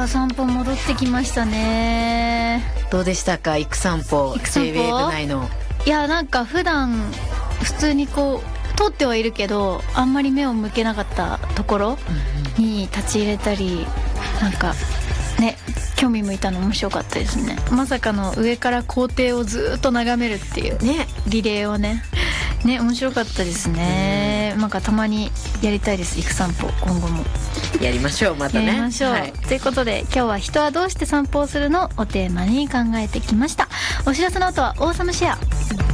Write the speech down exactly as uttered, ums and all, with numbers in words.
やー散歩戻ってきましたね。 どうでしたか、行く散歩。 行く散歩ジェイウェーブ 内の。 いやなんか普段普通にこう通ってはいるけどあんまり目を向けなかったところに立ち入れたり、なんかね興味向いたの面白かったですね。まさかの上から校庭をずっと眺めるっていうね、 リレーをねね面白かったですね。なんかたまにやりたいです、行く散歩。今後もやりましょう、またね。 やりましょう、 はい、 ということで今日は人はどうして散歩をするのをテーマに考えてきました。お知らせの後はオーサムシェア。